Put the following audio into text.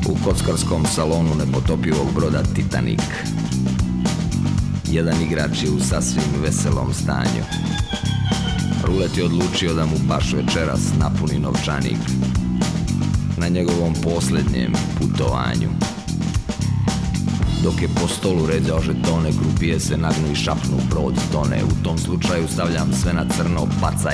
U kockarskom salonu nepotopivog broda Titanic. Jedan igrač je u sasvim veselom stanju. Rulet je odlučio da mu baš večeras napuni novčanik na njegovom posljednjem putovanju. Dok je po stolu ređao žetone, krupije se nagnu i šapnu, brod tone. U tom slučaju stavljam sve na crno, pacaj